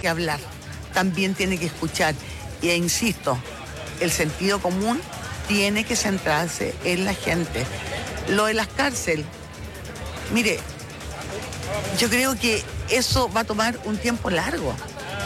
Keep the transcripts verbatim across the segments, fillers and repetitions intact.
que hablar, también tiene que escuchar. Y e insisto, el sentido común tiene que centrarse en la gente. Lo de las cárceles, mire, yo creo que eso va a tomar un tiempo largo.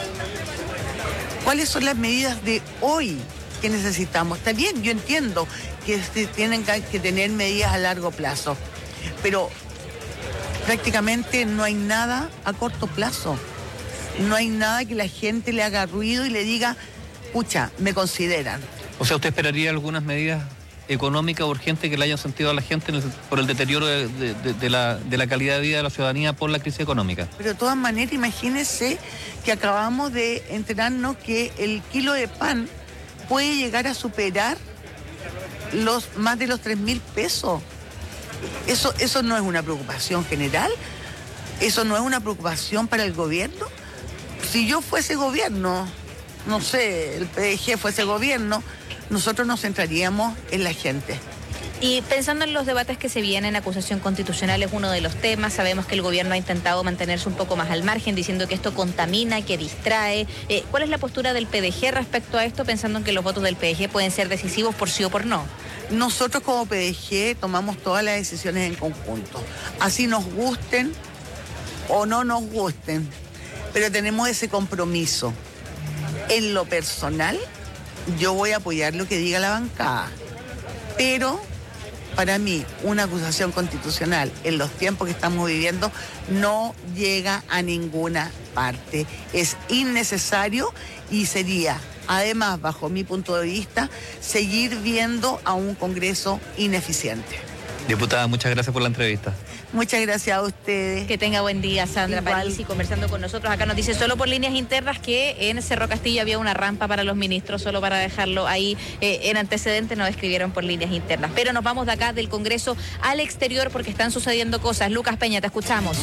¿Cuáles son las medidas de hoy que necesitamos? Está bien, yo entiendo que se tienen que tener medidas a largo plazo, pero prácticamente no hay nada a corto plazo. No hay nada que la gente le haga ruido y le diga, pucha, me consideran. O sea, ¿usted esperaría algunas medidas económicas urgentes que le hayan sentido a la gente en el, por el deterioro de, de, de, de, la, de la calidad de vida de la ciudadanía por la crisis económica? Pero de todas maneras, imagínese que acabamos de enterarnos que el kilo de pan puede llegar a superar los más de los tres mil pesos. Eso, eso no es una preocupación general, eso no es una preocupación para el gobierno. Si yo fuese gobierno, no sé, el P D G fuese gobierno, nosotros nos centraríamos en la gente. Y pensando en los debates que se vienen, acusación constitucional es uno de los temas. Sabemos que el gobierno ha intentado mantenerse un poco más al margen, diciendo que esto contamina, que distrae. Eh, ¿Cuál es la postura del P D G respecto a esto, pensando en que los votos del P D G pueden ser decisivos por sí o por no? Nosotros como P D G tomamos todas las decisiones en conjunto, así nos gusten o no nos gusten, pero tenemos ese compromiso. En lo personal, yo voy a apoyar lo que diga la bancada, pero para mí una acusación constitucional en los tiempos que estamos viviendo no llega a ninguna parte. Es innecesario y sería, además, bajo mi punto de vista, seguir viendo a un Congreso ineficiente. Diputada, muchas gracias por la entrevista. Muchas gracias a ustedes. Que tenga buen día, Sandra Igual. Parisi, conversando con nosotros. Acá nos dice solo por líneas internas que en Cerro Castillo había una rampa para los ministros, solo para dejarlo ahí eh, en antecedentes, nos escribieron por líneas internas. Pero nos vamos de acá del Congreso al exterior porque están sucediendo cosas. Lucas Peña, te escuchamos.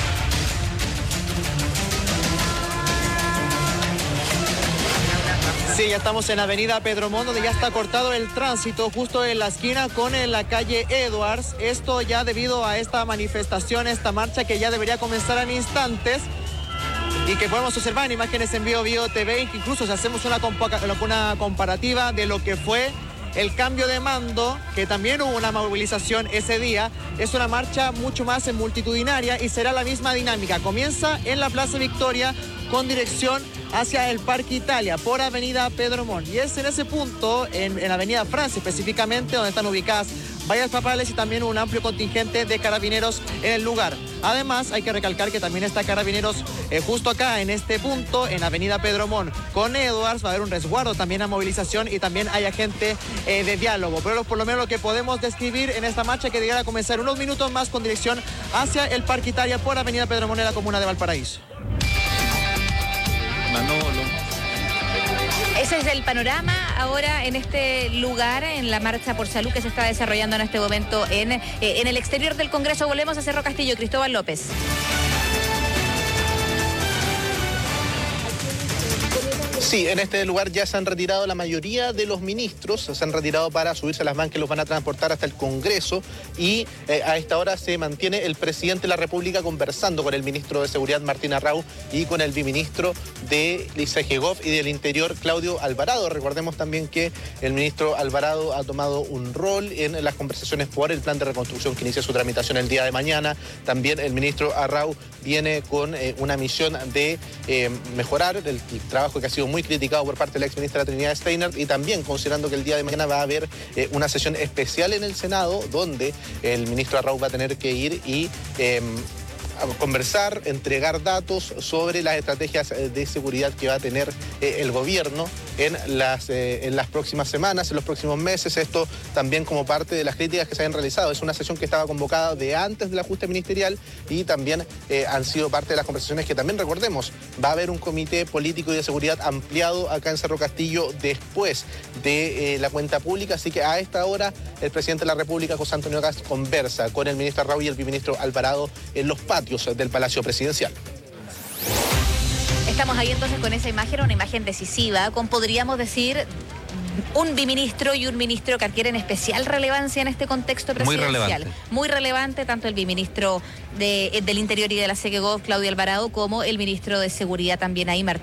Sí, ya estamos en Avenida Pedro Montt, donde ya está cortado el tránsito justo en la esquina con en la calle Edwards. Esto ya debido a esta manifestación, esta marcha que ya debería comenzar en instantes y que podemos observar en imágenes en Bio Bio T V, que incluso si hacemos una, una comparativa de lo que fue el cambio de mando, que también hubo una movilización ese día, es una marcha mucho más multitudinaria y será la misma dinámica. Comienza en la Plaza Victoria con dirección hacia el Parque Italia, por Avenida Pedro Montt. Y es en ese punto, en, en Avenida Francia específicamente, donde están ubicadas vallas papales y también un amplio contingente de carabineros en el lugar. Además, hay que recalcar que también está Carabineros eh, justo acá, en este punto, en Avenida Pedro Montt. Con Edwards va a haber un resguardo, también a movilización y también hay agente eh, de diálogo. Pero por lo menos lo que podemos describir en esta marcha que deberá comenzar unos minutos más con dirección hacia el Parque Italia por Avenida Pedro Montt en la comuna de Valparaíso. Manolo. Ese es el panorama ahora en este lugar, en la marcha por salud que se está desarrollando en este momento en, eh, en el exterior del Congreso. Volvemos a Cerro Castillo. Cristóbal López. Sí, en este lugar ya se han retirado la mayoría de los ministros, se han retirado para subirse a las bancas, los van a transportar hasta el Congreso y eh, a esta hora se mantiene el presidente de la República conversando con el ministro de Seguridad, Martín Arrau, y con el viceministro de I C G Gov y del Interior, Claudio Alvarado. Recordemos también que el ministro Alvarado ha tomado un rol en las conversaciones por el plan de reconstrucción que inicia su tramitación el día de mañana. También el ministro Arrau viene con eh, una misión de eh, mejorar el, el trabajo que ha sido muy criticado por parte de la exministra Trinidad Steiner, y también considerando que el día de mañana va a haber eh, una sesión especial en el Senado donde el ministro Arrau va a tener que ir y eh, a conversar, entregar datos sobre las estrategias de seguridad que va a tener eh, el gobierno en las, eh, en las próximas semanas, en los próximos meses. Esto también como parte de las críticas que se han realizado. Es una sesión que estaba convocada de antes del ajuste ministerial y también eh, han sido parte de las conversaciones que también, recordemos, va a haber un comité político y de seguridad ampliado acá en Cerro Castillo después de eh, la cuenta pública. Así que a esta hora el presidente de la República, José Antonio Kast, conversa con el ministro Arrau y el viceministro Alvarado en los patios del Palacio Presidencial. Estamos ahí entonces con esa imagen, una imagen decisiva, con, podríamos decir, un biministro y un ministro que adquieren especial relevancia en este contexto presidencial. Muy relevante. Muy relevante, tanto el biministro de, del Interior y de la C G Gov, Claudio Alvarado, como el ministro de Seguridad también ahí, Martín